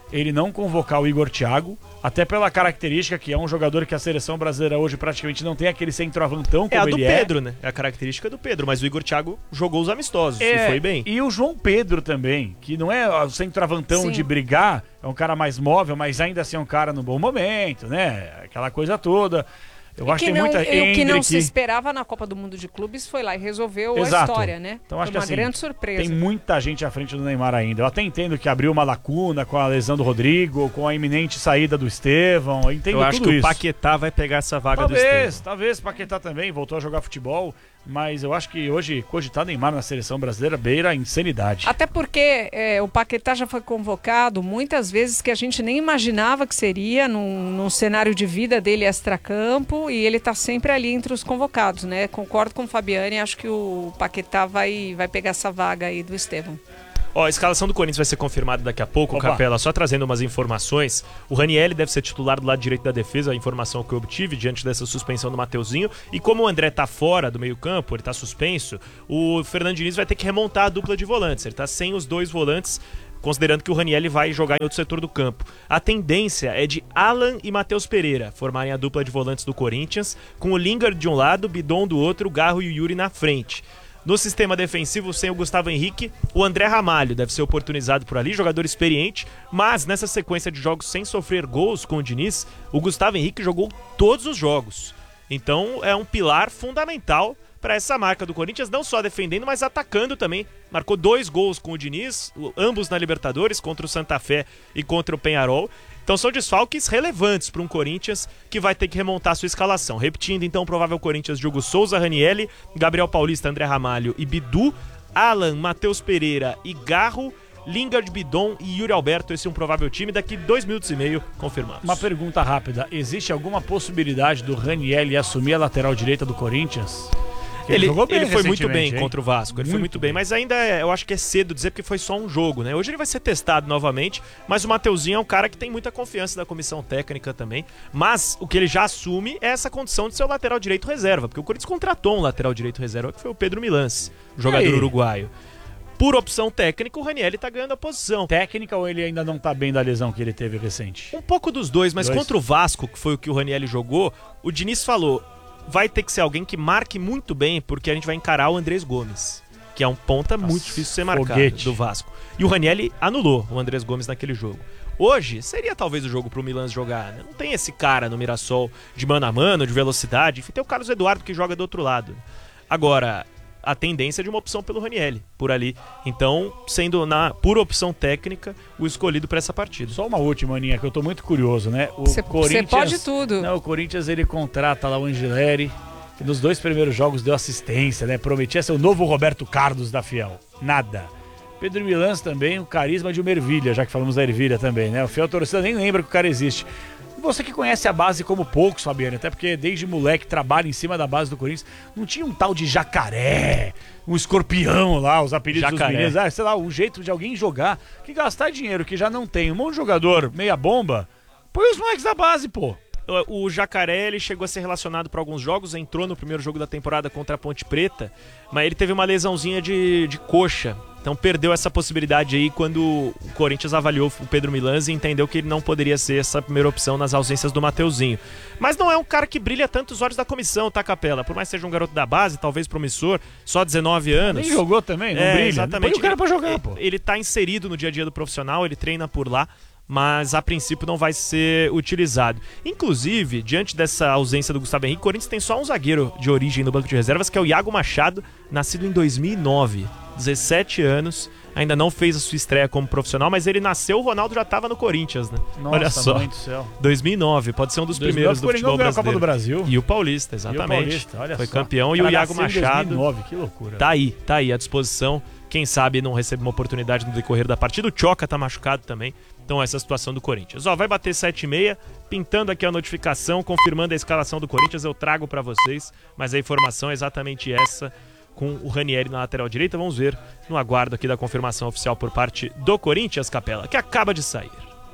S3: ele não convocar o Igor Thiago, até pela característica que é um jogador que a seleção brasileira hoje praticamente não tem aquele centroavantão como
S5: é a do
S3: ele
S5: Pedro,
S3: é.
S5: né? É a característica do Pedro, mas o Igor Thiago jogou os amistosos
S3: É,
S5: e foi bem.
S3: E o João Pedro também, que não é o centroavantão
S2: Sim.
S3: de brigar, é um cara mais móvel, mas ainda assim é um cara no bom momento, né? Aquela coisa toda. Eu
S2: E
S3: acho que
S2: que
S3: tem
S2: não,
S3: muita
S2: e o que não
S3: Hendrick.
S2: se esperava na Copa do Mundo de Clubes foi lá e resolveu
S3: Exato.
S2: a história, né?
S3: Então acho
S2: foi uma
S3: que assim,
S2: grande surpresa.
S3: tem muita gente à frente do Neymar ainda. Eu até entendo que abriu uma lacuna com a lesão do Rodrigo, com a iminente saída do Estevão. Eu entendo
S5: Eu acho
S3: tudo
S5: que
S3: isso.
S5: o Paquetá vai pegar essa vaga do
S3: Talvez,
S5: Estevão.
S3: talvez Paquetá também voltou a jogar futebol, mas eu acho que hoje cogitar Neymar na seleção brasileira beira a insanidade.
S2: Até porque é, o Paquetá já foi convocado muitas vezes que a gente nem imaginava que seria num, num cenário de vida dele extracampo, e ele tá sempre ali entre os convocados, né? Concordo com o Fabiane, acho que o Paquetá vai, vai pegar essa vaga aí do Estevão.
S5: Ó, a escalação do Corinthians vai ser confirmada daqui a pouco,
S3: Opa.
S5: Capela, só trazendo umas informações. O Ranielli deve ser titular do lado direito da defesa, a informação que eu obtive diante dessa suspensão do Mateuzinho. E como o André tá fora do meio-campo, ele tá suspenso, o Fernando Diniz vai ter que remontar a dupla de volantes. Ele tá sem os dois volantes, considerando que o Ranielli vai jogar em outro setor do campo. A tendência é de Alan e Matheus Pereira formarem a dupla de volantes do Corinthians, com o Lingard de um lado, Bidon do outro, o Garro e o Yuri na frente. No sistema defensivo, sem o Gustavo Henrique, o André Ramalho deve ser oportunizado por ali, jogador experiente, mas nessa sequência de jogos sem sofrer gols com o Diniz, o Gustavo Henrique jogou todos os jogos. Então é um pilar fundamental para essa marca do Corinthians, não só defendendo, mas atacando também. Marcou dois gols com o Diniz, ambos na Libertadores, contra o Santa Fé e contra o Peñarol. Então são desfalques relevantes para um Corinthians que vai ter que remontar sua escalação. Repetindo, então, o provável Corinthians: Diogo Souza, Ranielli, Gabriel Paulista, André Ramalho e Bidu, Alan, Matheus Pereira e Garro, Lingard, Bidon e Yuri Alberto. Esse é um provável time. Daqui dois minutos e meio, confirmados.
S3: Uma pergunta rápida: existe alguma possibilidade do Ranielli assumir a lateral direita do Corinthians?
S5: Ele,
S3: jogou bem
S5: ele foi muito
S3: recentemente,
S5: bem
S3: hein?
S5: contra o Vasco, ele foi muito bem, mas ainda é, eu acho que é cedo dizer porque foi só um jogo, né? Hoje ele vai ser testado novamente, mas o Mateuzinho é um cara que tem muita confiança da comissão técnica também, mas o que ele já assume é essa condição de ser o lateral direito reserva, porque o Corinthians contratou um lateral direito reserva, que foi o Pedro Milans, jogador uruguaio. Por opção técnica, o Ranielli tá ganhando a posição.
S3: Técnica, ou ele ainda não tá bem da lesão que ele teve recente?
S5: Um pouco dos dois, mas
S3: Dois.
S5: contra o Vasco, que foi o que o Ranielli jogou, o Diniz falou: vai ter que ser alguém que marque muito bem, porque a gente vai encarar o Andrés Gomes, que é um ponta
S3: Nossa,
S5: muito difícil de ser marcado
S3: foguete.
S5: do Vasco. E o Ranielli anulou o Andrés Gomes naquele jogo. Hoje, seria talvez o jogo pro Milan jogar, né? Não tem esse cara no Mirassol de mano a mano, de velocidade. Enfim, tem o Carlos Eduardo que joga do outro lado. Agora, a tendência é de uma opção pelo Ranielli, por ali. Então, sendo na pura opção técnica, o escolhido para essa partida.
S3: Só uma última, Aninha, que eu tô muito curioso, né? O
S2: Você
S3: Corinthians,
S2: pode tudo.
S3: Não, o Corinthians, ele contrata lá o Angileri, que nos dois primeiros jogos deu assistência, né? Prometia ser o novo Roberto Carlos da Fiel. Nada. Pedro Milans também, o carisma de uma ervilha, já que falamos da ervilha também, né? O Fiel torcida nem lembra que o cara existe. Você que conhece a base como poucos, Fabiano, até porque desde moleque trabalha em cima da base do Corinthians, não tinha um tal de jacaré, um escorpião lá, os apelidos
S5: Jacaré.
S3: dos meninos, ah, sei lá, um jeito de alguém jogar, que gastar dinheiro que já não tem, um monte de jogador meia bomba, põe os moleques da base, pô.
S5: O Jacaré, ele chegou a ser relacionado para alguns jogos, entrou no primeiro jogo da temporada contra a Ponte Preta, mas ele teve uma lesãozinha de, de coxa, então perdeu essa possibilidade aí quando o Corinthians avaliou o Pedro Milans e entendeu que ele não poderia ser essa primeira opção nas ausências do Mateuzinho. Mas não é um cara que brilha tanto os olhos da comissão, tá, Capela? Por mais que seja um garoto da base, talvez promissor, só dezenove anos.
S3: Nem jogou também, não
S5: é,
S3: brilha.
S5: Exatamente.
S3: Põe o cara pra jogar,
S5: ele,
S3: pô.
S5: Ele tá inserido no dia a dia do profissional, ele treina por lá, mas a princípio não vai ser utilizado. Inclusive, diante dessa ausência do Gustavo Henrique, o Corinthians tem só um zagueiro de origem no banco de reservas, que é o Iago Machado, nascido em dois mil e nove, dezessete anos, ainda não fez a sua estreia como profissional, mas ele nasceu, o Ronaldo já estava no Corinthians, né?
S3: Nossa,
S5: olha só,
S3: mãe do céu.
S5: dois mil e nove, pode ser um dos
S3: dois mil e nove,
S5: primeiros do futebol
S3: ganhou a
S5: brasileiro.
S3: Copa do Brasil.
S5: E o Paulista, exatamente.
S3: E o Paulista, olha
S5: Foi
S3: só.
S5: campeão, e o
S3: Cara,
S5: Iago
S3: nasceu em
S5: Machado...
S3: dois mil e nove, que loucura.
S5: Tá aí, tá aí à disposição. Quem sabe não recebe uma oportunidade no decorrer da partida. O Tchoca tá machucado também. Então essa é a situação do Corinthians. Ó, vai bater sete e meia, pintando aqui a notificação, confirmando a escalação do Corinthians, eu trago pra vocês, mas a informação é exatamente essa, com o Ranieri na lateral direita. Vamos ver no aguardo aqui da confirmação oficial por parte do Corinthians, Capela, que acaba de sair.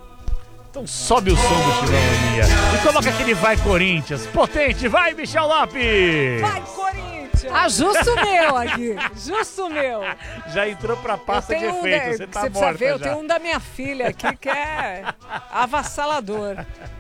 S3: Então sobe o som do Chilão, Aninha. E coloca aquele Vai Corinthians potente. Vai, Michel Lopes!
S2: Vai, Corinthians! Ah, justo meu aqui. Justo meu.
S3: Já entrou pra pasta de
S2: um
S3: efeito,
S2: da-
S3: você tá
S2: você precisa
S3: morta
S2: ver, eu
S3: já.
S2: tenho um da minha filha aqui que é avassalador.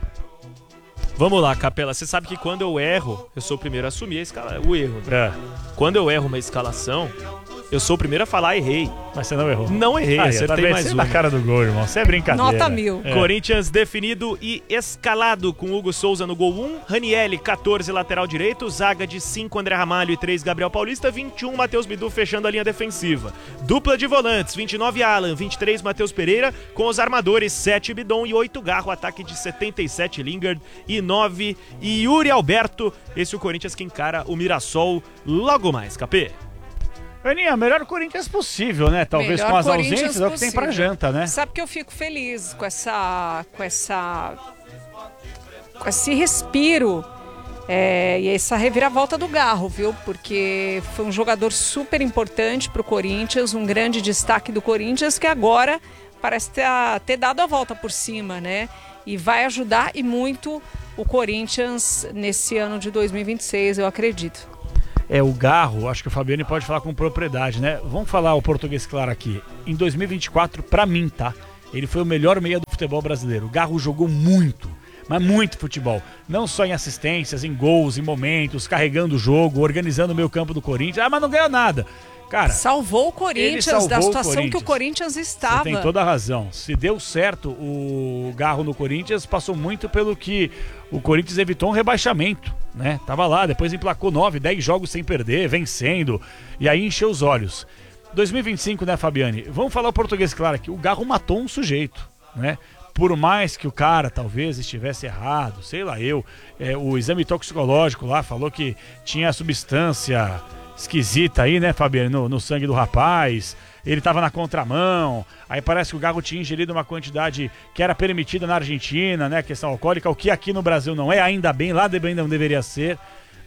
S5: Vamos lá, Capela. Você sabe que quando eu erro, eu sou o primeiro a assumir a escala... o erro. Né?
S3: É,
S5: Quando eu erro uma escalação, eu sou o primeiro a falar errei.
S3: mas você não errou.
S5: Não errei,
S3: Aí,
S5: acertei
S3: tá vendo?
S5: mais
S3: Você
S5: uma.
S3: na cara do gol, irmão. Você é brincadeira.
S2: Nota mil.
S3: É.
S5: Corinthians definido e escalado com Hugo Souza no gol um, Ranielli, catorze, lateral direito, zaga de cinco, André Ramalho e três, Gabriel Paulista, vinte e um, Matheus Bidu fechando a linha defensiva. Dupla de volantes, vinte e nove, Alan, vinte e três, Matheus Pereira, com os armadores, sete, Bidon e oito, Garro, ataque de setenta e sete, Lingard e nove, e Yuri Alberto. Esse é o Corinthians que encara o Mirassol logo mais, Capê.
S3: Aninha, melhor Corinthians possível, né? Talvez
S2: Melhor
S3: com as
S2: Corinthians
S3: ausências é o que tem pra
S2: possível.
S3: janta, né?
S2: Sabe que eu fico feliz com essa. com essa. com esse respiro é, e essa reviravolta do Garro, viu? Porque foi um jogador super importante pro Corinthians, um grande destaque do Corinthians que agora parece ter, ter dado a volta por cima, né? E vai ajudar e muito o Corinthians nesse ano de dois mil e vinte e seis, eu acredito.
S3: É, o Garro, acho que o Fabiano pode falar com propriedade, né? Vamos falar o português claro aqui. Em dois mil e vinte e quatro, pra mim, tá? Ele foi o melhor meia do futebol brasileiro. O Garro jogou muito, mas muito futebol. Não só em assistências, em gols, em momentos, carregando o jogo, organizando o meio campo do Corinthians. Ah, mas não ganhou nada. Cara,
S2: Salvou o Corinthians
S3: salvou
S2: da
S3: o
S2: situação
S3: Corinthians.
S2: que o Corinthians estava.
S3: você tem toda a razão. Se deu certo o Garro no Corinthians, passou muito pelo que o Corinthians evitou um rebaixamento, né? Tava lá, depois emplacou nove, dez jogos sem perder, vencendo, e aí encheu os olhos. dois mil e vinte e cinco, né, Fabiane? Vamos falar o português claro aqui. O Garro matou um sujeito, né? Por mais que o cara talvez estivesse errado, sei lá eu, é, o exame toxicológico lá falou que tinha substância esquisita aí, né, Fabiano, no, no sangue do rapaz. Ele tava na contramão. Aí parece que o Garro tinha ingerido uma quantidade que era permitida na Argentina, né, questão alcoólica, o que aqui no Brasil não é, ainda bem, lá também não deveria ser.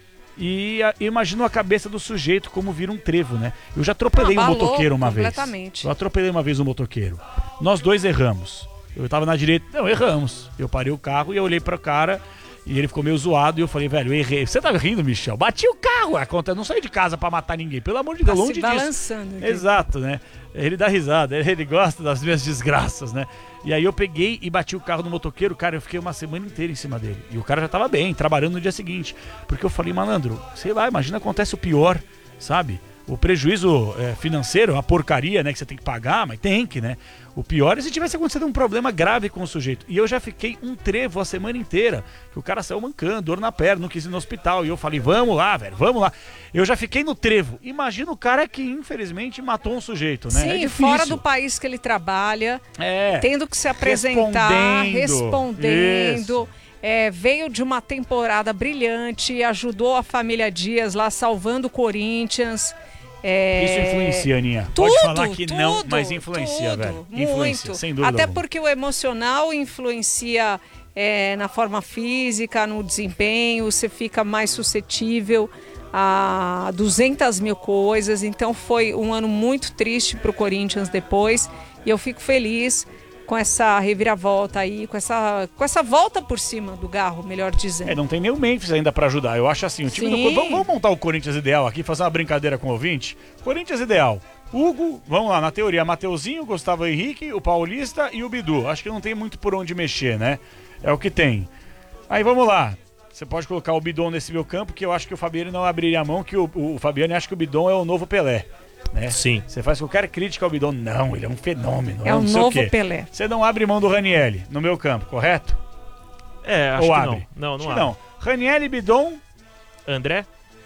S3: E a, imagino a cabeça do sujeito como vira um trevo, né? Eu já atropelei um
S2: Abalou
S3: motoqueiro uma vez.
S2: completamente.
S3: Eu atropelei uma vez um motoqueiro. Nós dois erramos. Eu tava na direita, não, erramos. Eu parei o carro e eu olhei pro cara e ele ficou meio zoado e eu falei, velho, eu errei. Você tá rindo, Michel? Bati o carro, a conta, não saí de casa pra matar ninguém, pelo amor de Deus,
S2: Tá
S3: longe
S2: se
S3: disso.
S2: balançando aqui.
S3: Exato, né? Ele dá risada, ele gosta das minhas desgraças, né? E aí eu peguei e bati o carro no motoqueiro, cara, eu fiquei uma semana inteira em cima dele. E o cara já tava bem, trabalhando no dia seguinte. Porque eu falei, malandro, sei lá, imagina acontece o pior, sabe? O prejuízo é, financeiro, a porcaria, né, que você tem que pagar, mas tem que, né? O pior é se tivesse acontecido um problema grave com o sujeito. E eu já fiquei um trevo a semana inteira, que o cara saiu mancando, dor na perna, não quis ir no hospital. E eu falei, vamos lá, velho, vamos lá. Eu já fiquei no trevo. Imagina o cara que, infelizmente, matou um sujeito, né?
S2: Sim,
S3: é difícil.
S2: fora do país que ele trabalha,
S3: É.
S2: tendo que se apresentar,
S3: Respondendo.
S2: respondendo.
S3: Isso.
S2: É, veio de uma temporada brilhante, ajudou a família Dias lá, salvando o Corinthians. É,
S3: Isso influencia, Aninha.
S2: Tudo,
S3: Pode falar que não,
S2: tudo,
S3: mas influencia,
S2: tudo,
S3: velho.
S2: Muito.
S3: Influencia, sem dúvida
S2: Até
S3: alguma.
S2: porque o emocional influencia é, na forma física, no desempenho, você fica mais suscetível a duzentas mil coisas. Então foi um ano muito triste para o Corinthians depois. E eu fico feliz com essa reviravolta aí, com essa, com essa volta por cima do Garro, melhor dizendo.
S3: É, não tem nem o Memphis ainda pra ajudar. Eu acho assim, o time
S2: Sim.
S3: do Corinthians... Vamos montar o Corinthians ideal aqui, fazer uma brincadeira com o ouvinte? Corinthians ideal. Hugo, vamos lá, na teoria, Mateuzinho, Gustavo Henrique, o Paulista e o Bidu. Acho que não tem muito por onde mexer, né? É o que tem. Aí vamos lá. Você pode colocar o Bidon nesse meu campo, que eu acho que o Fabiano não abriria a mão, que o, o Fabiano acha que o Bidon é o novo Pelé. Né?
S5: Sim.
S3: Você faz qualquer crítica ao Bidon, não, ele é um fenômeno.
S2: É o
S3: não sei
S2: novo
S3: o quê.
S2: Pelé.
S3: Você não abre mão do Ranielli no meu campo, correto?
S5: É, acho
S3: Ou
S5: que
S3: abre?
S5: não. Não,
S3: Acho
S5: não
S3: que
S5: abre.
S3: não. Ranielli, Bidon,
S5: André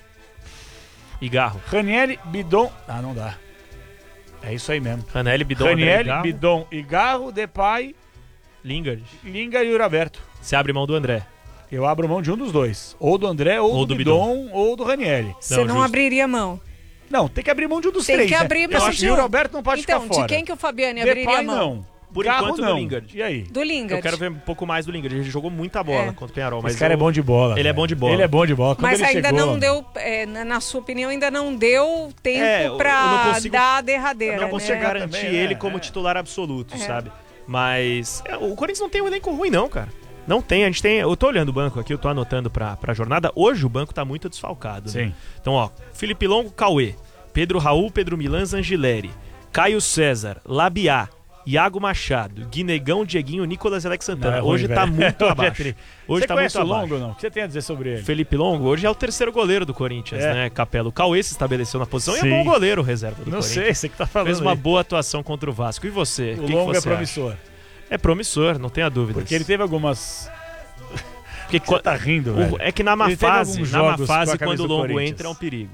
S5: e Garro.
S3: Ranielli, Bidon... Ah, não dá. É isso aí mesmo.
S5: Ranielli, Bidon, André e
S3: Ranielli,
S5: Garro.
S3: Bidon e Garro, Depay,
S5: Lingard.
S3: Linga e Uraberto.
S5: Você abre mão do André.
S3: Eu abro mão de um dos dois. Ou do André, ou,
S5: Ou
S3: do,
S5: do
S3: Bidon, ou do Ranielli.
S2: Você
S5: Não,
S2: não,
S5: justo.
S2: abriria mão.
S3: Não, tem que abrir mão de um dos
S2: Tem
S3: três,
S2: que
S3: né?
S2: abrir
S3: Eu
S2: mão
S3: acho
S2: de
S3: que o
S2: um.
S3: Roberto não pode
S2: Então,
S3: ficar fora.
S2: de quem que o Fabiano abriria
S3: Depay,
S2: mão?
S3: não.
S5: Por
S3: Garro,
S5: enquanto, do
S3: não.
S5: Lingard.
S3: E aí?
S2: Do Lingard.
S5: Eu quero ver um pouco mais do Lingard. Ele jogou muita bola
S2: É.
S5: contra o Penharol. Mas
S3: Esse cara
S5: eu-
S3: é bom de bola.
S5: Ele é
S3: velho.
S5: bom de bola.
S3: Ele é bom de bola. Quando
S2: Mas
S3: ele
S2: ainda
S3: chegou,
S2: não deu, é, na na sua opinião, ainda não deu tempo
S5: É, eu- eu
S2: pra
S5: não consigo-
S2: dar a derradeira,
S5: Eu não consigo
S2: né?
S5: garantir
S3: Também, né?
S5: ele como
S3: É.
S5: titular absoluto,
S2: É.
S5: sabe? Mas é, o Corinthians não tem um elenco ruim, não, cara. Não tem, a gente tem... Eu tô olhando o banco aqui, eu tô anotando pra, pra jornada. Hoje o banco tá muito desfalcado.
S3: Sim.
S5: Né? Então, ó, Felipe Longo, Cauê, Pedro Raul, Pedro Milan, Zangileri, Caio César, Labiá, Iago Machado, Guinegão, Dieguinho, Nicolas e Alex Santana.
S3: Não, é ruim,
S5: hoje tá
S3: velho.
S5: muito
S3: Hoje
S5: abaixo.
S3: é tri.
S5: Hoje
S3: Você
S5: tá
S3: conhece
S5: muito
S3: o
S5: abaixo.
S3: Longo ou não? O que você tem a dizer sobre ele?
S5: Felipe Longo, hoje é o terceiro goleiro do Corinthians,
S3: É.
S5: né, Capela? O Cauê se estabeleceu na posição
S3: Sim.
S5: e é bom goleiro reserva do
S3: Não
S5: Corinthians.
S3: sei, você que tá falando
S5: Fez uma
S3: aí.
S5: boa atuação contra o Vasco. E você?
S3: O
S5: Quem
S3: Longo
S5: que
S3: é
S5: você
S3: promissor.
S5: acha? É promissor, não tenha dúvidas.
S3: Porque ele teve algumas...
S5: Porque
S3: Você tá rindo, velho.
S5: o- é que na má
S3: Ele teve
S5: fase,
S3: alguns
S5: na má
S3: jogos com a
S5: fase
S3: camisa
S5: quando o
S3: do
S5: Longo
S3: Corinthians.
S5: entra é um perigo.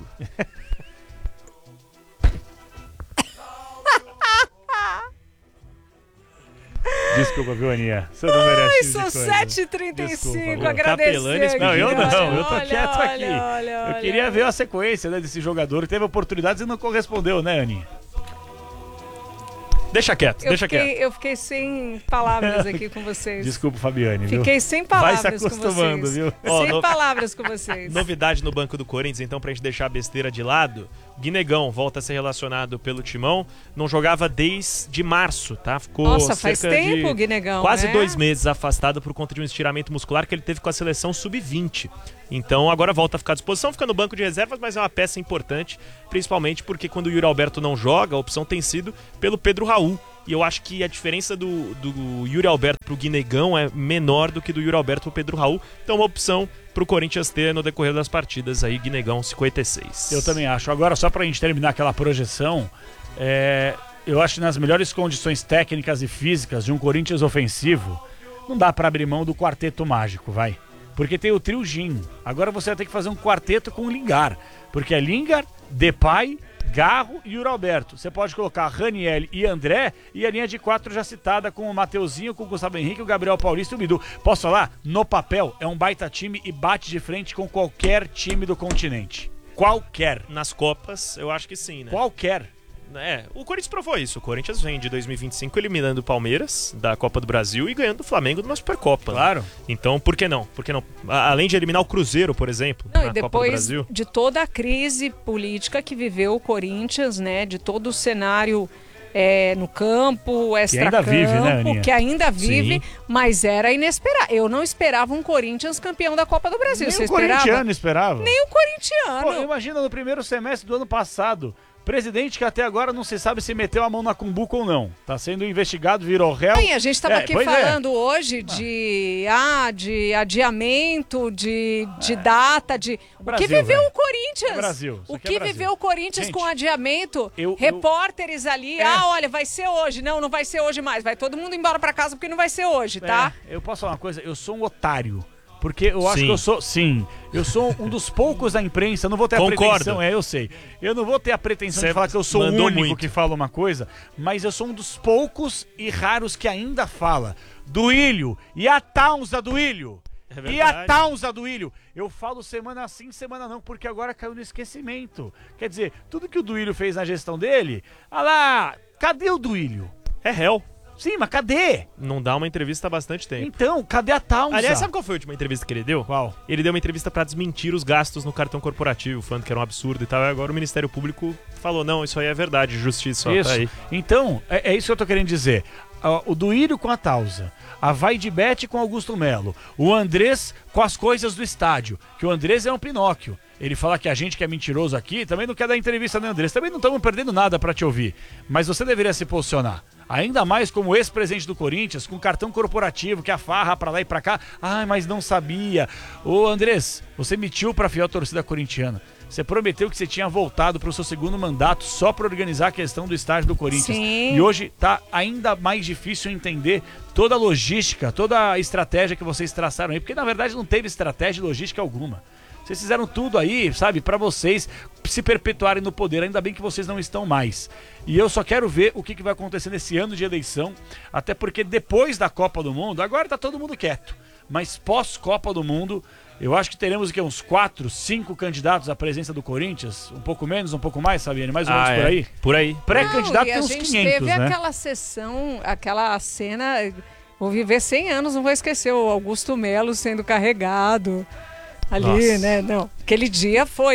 S3: Desculpa, viu, Aninha? Você não merece
S2: Ai,
S3: esse
S2: são
S3: tipo de coisa.
S2: sete e trinta e cinco,
S3: Desculpa,
S2: agradecer.
S5: Capelães
S2: aqui,
S3: Não, eu
S2: cara.
S3: não, eu tô
S2: Olha,
S3: quieto
S2: olha,
S3: aqui.
S2: olha,
S3: Eu
S2: olha.
S3: queria ver a sequência, né, desse jogador que teve oportunidades e não correspondeu, né, Aninha?
S5: Deixa quieto,
S2: Eu
S5: deixa
S2: fiquei,
S5: quieto.
S2: eu fiquei sem palavras aqui com vocês.
S3: Desculpa, Fabiane, viu?
S2: Fiquei sem
S3: Vai
S2: palavras
S3: se
S2: com
S3: acostumando,
S2: vocês.
S3: viu?
S5: Ó,
S2: Sem
S5: no-
S2: palavras com vocês.
S5: Novidade no banco do Corinthians, então, pra gente deixar a besteira de lado. Guinegão volta a ser relacionado pelo Timão. Não jogava desde março, tá? Ficou
S2: Nossa, faz
S5: cerca
S2: tempo
S5: de
S2: o Guinegão,
S5: quase
S2: né?
S5: dois meses afastado por conta de um estiramento muscular que ele teve com a seleção sub vinte. Então agora volta a ficar à disposição, fica no banco de reservas, mas é uma peça importante, principalmente porque quando o Yuri Alberto não joga, a opção tem sido pelo Pedro Raul. E eu acho que a diferença do, do Yuri Alberto pro Guinegão é menor do que do Yuri Alberto pro Pedro Raul. Então uma opção pro Corinthians ter no decorrer das partidas aí, Guinegão cinquenta e seis.
S3: Eu também acho. Agora, só pra gente terminar aquela projeção, é, eu acho que nas melhores condições técnicas e físicas de um Corinthians ofensivo, não dá pra abrir mão do quarteto mágico, vai. Porque tem o trio Gin. Agora você vai ter que fazer um quarteto com o Lingard. Porque é Lingard, Depay, Garro e Yuri Alberto. Você pode colocar Raniel e André e a linha de quatro já citada com o Mateuzinho, com o Gustavo Henrique, o Gabriel Paulista e o Bidu. Posso falar? No papel, é um baita time e bate de frente com qualquer time do continente. Qualquer.
S5: Nas Copas, eu acho que sim, né?
S3: Qualquer.
S5: É, o Corinthians provou isso. O Corinthians vem de dois mil e vinte e cinco eliminando o Palmeiras da Copa do Brasil e ganhando o Flamengo numa Supercopa. né?
S3: Claro.
S5: Então, por que não? Por que não? A- Além de eliminar o Cruzeiro, por exemplo,
S2: Não,
S5: na
S2: e
S5: Copa do
S2: depois
S5: Brasil.
S2: de toda a crise política que viveu o Corinthians, né? De todo o cenário é, no campo, extra-campo,
S3: ainda vive, né, Aninha?
S2: que ainda vive,
S5: Sim.
S2: mas era inesperado. Eu não esperava um Corinthians campeão da Copa do Brasil.
S3: Nem
S2: Você
S3: o
S2: esperava?
S3: corintiano esperava.
S2: Nem o corintiano.
S3: Pô, imagina no primeiro semestre do ano passado. Presidente que até agora não se sabe se meteu a mão na cumbuca ou não. Tá sendo investigado, virou réu.
S2: Sim, a gente estava
S3: É,
S2: aqui
S3: pois é.
S2: falando hoje de, ah, de adiamento, de, de data, de. O
S3: Brasil,
S2: que viveu
S3: velho.
S2: o Corinthians?
S3: É Brasil, isso
S2: O
S3: aqui é
S2: que
S3: Brasil.
S2: viveu o Corinthians
S3: Gente,
S2: com adiamento?
S3: eu- eu-
S2: Repórteres ali,
S3: É.
S2: ah, olha, vai ser hoje. Não, não vai ser hoje mais. Vai todo mundo embora pra casa porque não vai ser hoje, tá?
S3: É, eu posso falar uma coisa, eu sou um otário. Porque eu acho
S5: Sim.
S3: que eu sou. Sim, eu sou um dos poucos da imprensa. Eu não vou ter a
S5: Concordo.
S3: pretensão. É, eu sei. Eu não vou ter a pretensão
S5: Você
S3: de falar que eu sou o
S5: mandou
S3: único
S5: muito.
S3: que fala uma coisa, mas eu sou um dos poucos e raros que ainda fala. Duílio e a Taunza Duílio.
S5: É
S3: e a
S5: verdade.
S3: Taunza Duílio. Eu falo semana sim, semana não, porque agora caiu no esquecimento. Quer dizer, tudo que o Duílio fez na gestão dele, ah lá, cadê o Duílio?
S5: É réu.
S3: Sim, mas cadê?
S5: Não dá uma entrevista há bastante tempo.
S3: Então, cadê a Taunza?
S5: Aliás, sabe qual foi a última entrevista que ele deu?
S3: Qual?
S5: Ele deu uma entrevista pra desmentir os gastos no cartão corporativo, falando que era um absurdo e tal. E agora o Ministério Público falou, não, isso aí é verdade, justiça, ó,
S3: Isso.
S5: tá aí.
S3: Então, é, é isso que eu tô querendo dizer. Ah, o Duílio com a Tausa, a Vaidibete com Augusto Melo, o Andrés com as coisas do estádio, que o Andrés é um Pinóquio. Ele fala que a gente que é mentiroso aqui também não quer dar entrevista, né, Andrés? Também não estamos perdendo nada pra te ouvir. Mas você deveria se posicionar. Ainda mais como ex-presidente do Corinthians, com cartão corporativo, que a farra pra lá e pra cá. Ai, mas não sabia. Ô, Andrés, você mentiu pra fiel torcida corintiana. Você prometeu que você tinha voltado pro seu segundo mandato só pra organizar a questão do estádio do Corinthians.
S2: Sim.
S3: E hoje tá ainda mais difícil entender toda a logística, toda a estratégia que vocês traçaram aí. Porque, na verdade, não teve estratégia e logística alguma. Vocês fizeram tudo aí, sabe, pra vocês se perpetuarem no poder. Ainda bem que vocês não estão mais. E eu só quero ver o que, que vai acontecer nesse ano de eleição. Até porque depois da Copa do Mundo, agora tá todo mundo quieto. Mas pós-Copa do Mundo, eu acho que teremos aqui uns quatro, cinco candidatos à presença do Corinthians. Um pouco menos, um pouco mais, Sabiane? Mais ou menos
S5: Ah,
S3: por
S5: é.
S3: aí?
S5: Por aí.
S3: Pré-candidato
S2: Não, e
S3: tem
S2: a
S3: uns
S2: gente
S3: quinhentos,
S2: teve
S3: né?
S2: aquela sessão, aquela cena. Vou viver cem anos, não vou esquecer o Augusto Melo sendo carregado ali,
S5: Nossa.
S2: né? Não, aquele dia foi.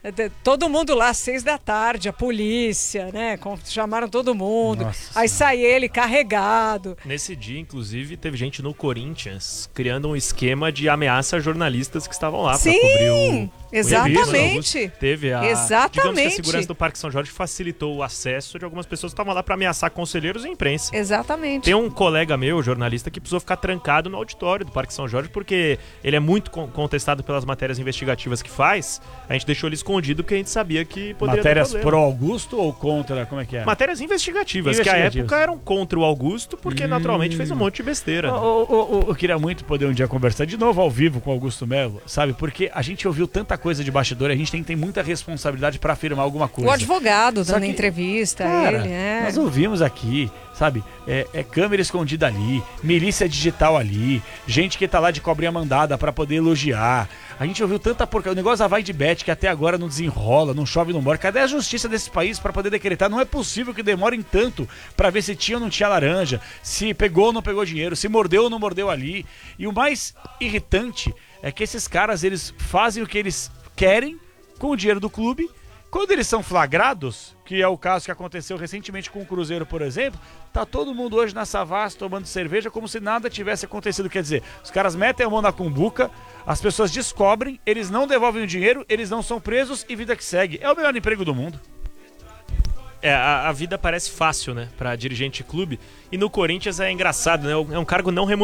S2: Todo mundo lá, seis da tarde, a polícia, né? Chamaram todo mundo.
S3: Nossa
S2: Aí
S3: Senhora.
S2: sai ele carregado.
S5: Nesse dia, inclusive, teve gente no Corinthians criando um esquema de ameaça a jornalistas que estavam lá para cobrir o.
S2: Exatamente.
S5: Teve a.
S2: Exatamente.
S5: Digamos que a segurança do Parque São Jorge facilitou o acesso de algumas pessoas que estavam lá para ameaçar conselheiros e imprensa.
S2: Exatamente.
S5: Tem um colega meu, jornalista, que precisou ficar trancado no auditório do Parque São Jorge porque ele é muito contestado pelas matérias investigativas que faz. A gente deixou ele escondido porque a gente sabia que poderia
S3: Matérias
S5: ter
S3: pro Augusto ou contra? Como é que é?
S5: Matérias investigativas,
S3: Investigativas.
S5: que à época eram contra o Augusto, porque hum. naturalmente fez um monte de besteira.
S3: Eu, eu, eu, eu queria muito poder um dia conversar de novo ao vivo com o Augusto Melo, sabe? Porque a gente ouviu tanta coisa de bastidor, a gente tem que ter muita responsabilidade para afirmar alguma coisa.
S2: O advogado
S3: Só
S2: dando
S3: que,
S2: entrevista,
S3: cara,
S2: ele, é.
S3: Nós ouvimos aqui, sabe? É, é câmera escondida ali, milícia digital ali, gente que tá lá de cobrinha mandada para poder elogiar. A gente ouviu tanta porcaria. O negócio da vai de bet que até agora não desenrola, não chove, não mora. Cadê a justiça desse país para poder decretar? Não é possível que demorem tanto para ver se tinha ou não tinha laranja, se pegou ou não pegou dinheiro, se mordeu ou não mordeu ali. E o mais irritante é que esses caras, eles fazem o que eles querem com o dinheiro do clube. Quando eles são flagrados, que é o caso que aconteceu recentemente com o Cruzeiro, por exemplo, tá todo mundo hoje na Savassi tomando cerveja como se nada tivesse acontecido. Quer dizer, os caras metem a mão na cumbuca, as pessoas descobrem, eles não devolvem o dinheiro, eles não são presos e vida que segue. É o melhor emprego do mundo.
S5: É, a, a vida parece fácil, né, pra dirigente de clube. E no Corinthians é engraçado, né? É um cargo não remunerado.